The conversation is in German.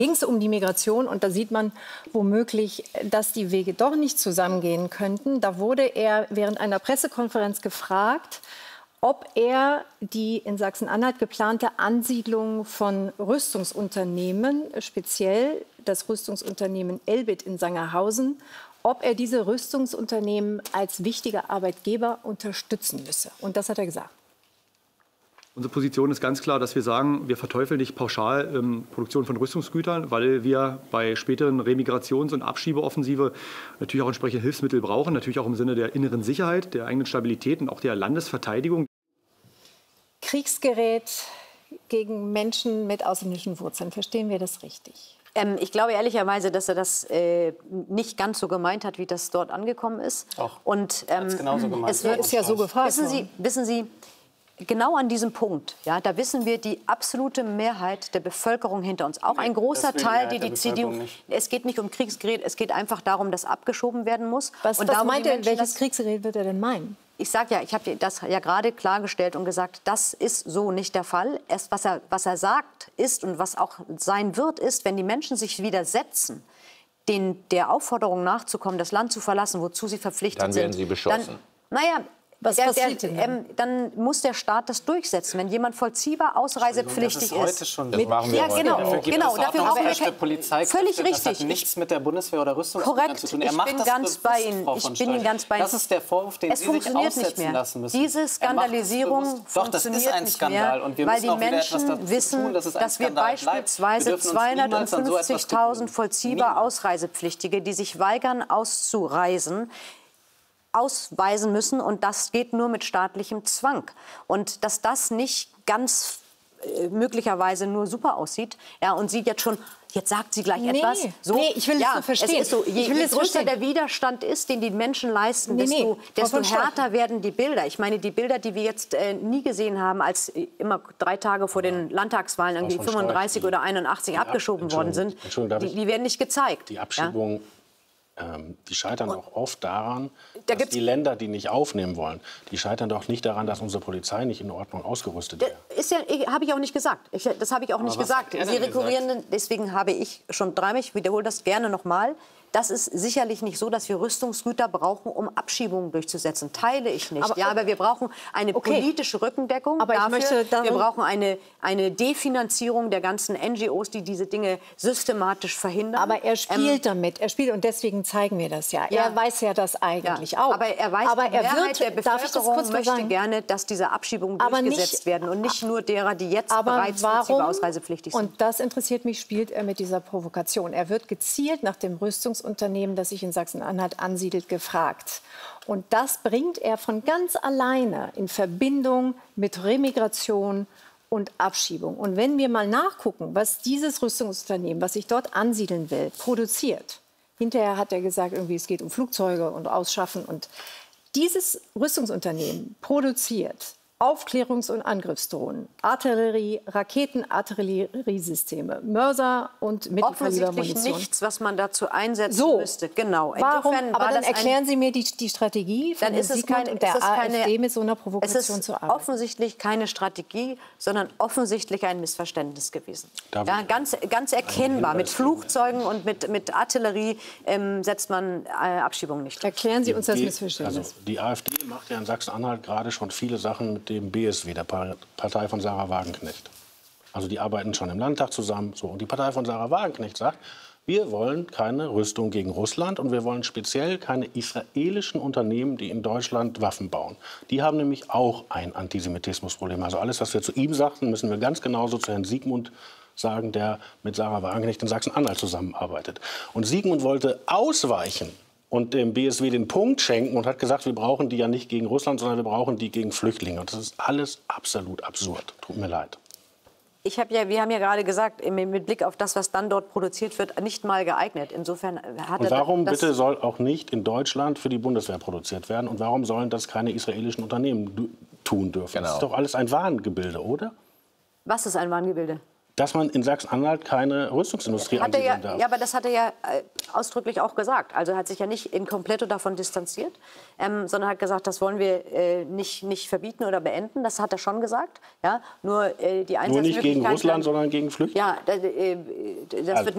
ging es um die Migration und da sieht man womöglich, dass die Wege doch nicht zusammengehen könnten. Da wurde er während einer Pressekonferenz gefragt, ob er die in Sachsen-Anhalt geplante Ansiedlung von Rüstungsunternehmen, speziell das Rüstungsunternehmen Elbit in Sangerhausen, ob er diese Rüstungsunternehmen als wichtige Arbeitgeber unterstützen müsse. Und das hat er gesagt. Unsere Position ist ganz klar, dass wir sagen, wir verteufeln nicht pauschal Produktion von Rüstungsgütern, weil wir bei späteren Remigrations- und Abschiebeoffensive natürlich auch entsprechende Hilfsmittel brauchen, natürlich auch im Sinne der inneren Sicherheit, der eigenen Stabilität und auch der Landesverteidigung. Kriegsgerät gegen Menschen mit ausländischen Wurzeln, verstehen wir das richtig? Ich glaube ehrlicherweise, dass er das nicht ganz so gemeint hat, wie das dort angekommen ist. Doch, und genauso gemeint. Es wird ja so gefragt. Wissen Sie, genau an diesem Punkt, ja, da wissen wir die absolute Mehrheit der Bevölkerung hinter uns. Auch ein großer Teil, die CDU. Es geht nicht um Kriegsgerät, es geht einfach darum, dass abgeschoben werden muss. Was meint er, welches Kriegsgerät wird er denn meinen? Ich sage ja, ich habe das ja gerade klargestellt und gesagt, das ist so nicht der Fall. Erst was er sagt ist und was auch sein wird, ist, wenn die Menschen sich widersetzen, der Aufforderung nachzukommen, das Land zu verlassen, wozu sie verpflichtet sind. Dann werden sie beschossen. Was passiert denn? Dann muss der Staat das durchsetzen. Wenn jemand vollziehbar ausreisepflichtig ist. Das ist heute schon. Das machen wir heute. Genau. Dafür brauchen wir Polizeikräfte. Völlig richtig. Das hat nichts mit der Bundeswehr oder Rüstung zu tun. Er macht das ganz bei Ihnen. Ich bin Ihnen ganz bei Ihnen. Das ist der Vorwurf, den Sie sich aussetzen lassen müssen. Diese Skandalisierung funktioniert nicht mehr, weil die Menschen wissen, dass wir beispielsweise 250.000 vollziehbar Ausreisepflichtige, die sich weigern auszureisen, ausweisen müssen, und das geht nur mit staatlichem Zwang. Und dass das nicht ganz möglicherweise nur super aussieht, ja, und sie jetzt schon, jetzt sagt sie gleich etwas. So, nee, ich will es so verstehen. Es ist so, je größer der Widerstand ist, den die Menschen leisten, desto härter werden die Bilder. Ich meine, die Bilder, die wir jetzt nie gesehen haben, als immer 3 Tage vor den Landtagswahlen irgendwie 35 oder 81 abgeschoben worden sind, die werden nicht gezeigt. Die Abschiebung, die scheitern auch oft daran, dass die Länder, die nicht aufnehmen wollen, die scheitern doch nicht daran, dass unsere Polizei nicht in Ordnung ausgerüstet wird. Habe ich auch nicht gesagt. Das habe ich auch nicht gesagt. Sie rekurrieren, deswegen habe ich schon dreimal, ich wiederhole das gerne nochmal, das ist sicherlich nicht so, dass wir Rüstungsgüter brauchen, um Abschiebungen durchzusetzen. Teile ich nicht. Aber wir brauchen eine politische Rückendeckung dafür. Wir brauchen eine Definanzierung der ganzen NGOs, die diese Dinge systematisch verhindern. Aber er spielt damit. Er spielt, und deswegen zeigen wir das ja. Er weiß ja das eigentlich auch. Aber er weiß, die Mehrheit der Bevölkerung möchte gerne, dass diese Abschiebungen durchgesetzt werden und nicht nur derer, die jetzt bereits ausreisepflichtig sind. Und das interessiert mich, spielt er mit dieser Provokation. Er wird gezielt nach dem Rüstungsunternehmen, das sich in Sachsen-Anhalt ansiedelt, gefragt. Und das bringt er von ganz alleine in Verbindung mit Remigration und Abschiebung. Und wenn wir mal nachgucken, was dieses Rüstungsunternehmen, was sich dort ansiedeln will, produziert. Hinterher hat er gesagt, irgendwie, es geht um Flugzeuge und Ausschaffen. Und dieses Rüstungsunternehmen produziert Aufklärungs- und Angriffsdrohnen, Artillerie, Raketenartilleriesysteme, Mörser und Mittelkalibermunition. Offensichtlich nichts, was man dazu einsetzen müsste. Genau. Warum? Aber dann erklären Sie mir die Strategie von Herrn Siegmund und der AfD, mit so einer Provokation zu arbeiten. Es ist offensientlich keine Strategie, sondern offensichtlich ein Missverständnis gewesen. Ja, ganz erkennbar. Mit Flugzeugen und mit Artillerie setzt man Abschiebungen nicht. Erklären Sie uns das Missverständnis. Also die AfD macht ja in Sachsen-Anhalt gerade schon viele Sachen mit dem BSW, der Partei von Sarah Wagenknecht. Also die arbeiten schon im Landtag zusammen. So. Und die Partei von Sarah Wagenknecht sagt, wir wollen keine Rüstung gegen Russland und wir wollen speziell keine israelischen Unternehmen, die in Deutschland Waffen bauen. Die haben nämlich auch ein Antisemitismusproblem. Also alles, was wir zu ihm sagten, müssen wir ganz genauso zu Herrn Siegmund sagen, der mit Sarah Wagenknecht in Sachsen-Anhalt zusammenarbeitet. Und Siegmund wollte ausweichen und dem BSW den Punkt schenken und hat gesagt, wir brauchen die ja nicht gegen Russland, sondern wir brauchen die gegen Flüchtlinge. Und das ist alles absolut absurd. Tut mir leid. Wir haben ja gerade gesagt, mit Blick auf das, was dann dort produziert wird, nicht mal geeignet. Insofern hat und warum bitte soll auch nicht in Deutschland für die Bundeswehr produziert werden? Und warum sollen das keine israelischen Unternehmen tun dürfen? Genau. Das ist doch alles ein Wahngebilde, oder? Was ist ein Wahngebilde? Dass man in Sachsen-Anhalt keine Rüstungsindustrie ansiedeln darf. Ja, aber das hat er ja ausdrücklich auch gesagt. Also er hat sich ja nicht in kompletto davon distanziert, sondern hat gesagt, das wollen wir nicht verbieten oder beenden. Das hat er schon gesagt. Ja, nur die Einsatzmöglichkeiten... Nur nicht gegen Russland, sondern gegen Flüchtlinge? Ja, das wird